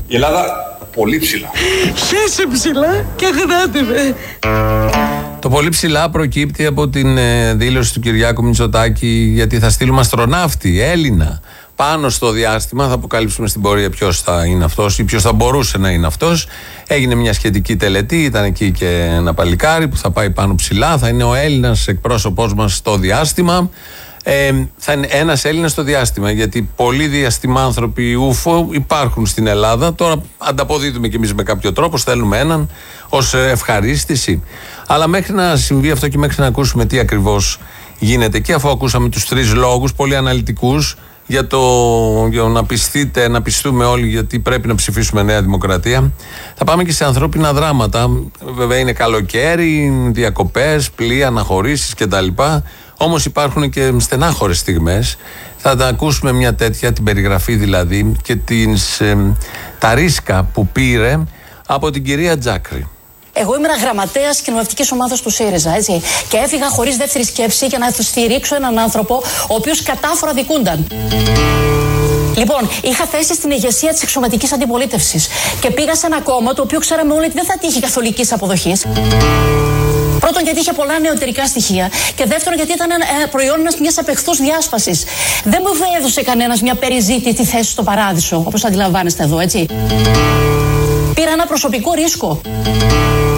Η Ελλάδα πολύ ψηλά. Χέσε ψηλά και αγράτε με. Το πολύ ψηλά προκύπτει από την δήλωση του Κυριάκου Μητσοτάκη, γιατί θα στείλουμε αστροναύτη, Έλληνα, πάνω στο διάστημα. Θα αποκαλύψουμε στην πορεία ποιος θα είναι αυτός ή ποιος θα μπορούσε να είναι αυτός. Έγινε μια σχετική τελετή, ήταν εκεί και ένα παλικάρι που θα πάει πάνω ψηλά. Θα είναι ο Έλληνας εκπρόσωπός μας στο διάστημα. Θα είναι ένας Έλληνας στο διάστημα, γιατί πολλοί διαστημάνθρωποι ούφο υπάρχουν στην Ελλάδα. Τώρα ανταποδίδουμε κι εμείς με κάποιο τρόπο, στέλνουμε έναν ως ευχαρίστηση. Αλλά μέχρι να συμβεί αυτό και μέχρι να ακούσουμε τι ακριβώς γίνεται, και αφού ακούσαμε τους τρεις λόγους πολύ αναλυτικούς για να πιστούμε όλοι γιατί πρέπει να ψηφίσουμε Νέα Δημοκρατία, θα πάμε και σε ανθρώπινα δράματα. Βέβαια είναι καλοκαίρι, διακοπές, πλοία, αναχωρήσεις κτλ. Όμως υπάρχουν και στενάχωρες στιγμές. Θα τα ακούσουμε μια τέτοια, την περιγραφή δηλαδή, και τα ρίσκα που πήρε από την κυρία Τζάκρη. Εγώ ήμουν γραμματέας κοινοβουλευτικής ομάδας του ΣΥΡΙΖΑ, έτσι. Και έφυγα χωρίς δεύτερη σκέψη για να στηρίξω έναν άνθρωπο ο οποίος κατάφορα δικούνταν. Λοιπόν, είχα θέση στην ηγεσία της εξωματικής αντιπολίτευσης και πήγα σε ένα κόμμα το οποίο ξέραμε όλοι ότι δεν θα τύχει καθολικής αποδοχής. Πρώτον, γιατί είχε πολλά νεωτερικά στοιχεία. Και δεύτερον, γιατί ήταν προϊόν μιας απεχθούς διάσπασης. Δεν μου έδωσε κανένας μια περιζήτητη θέση στο παράδεισο, όπως αντιλαμβάνεστε εδώ, έτσι. Πήρα ένα προσωπικό ρίσκο.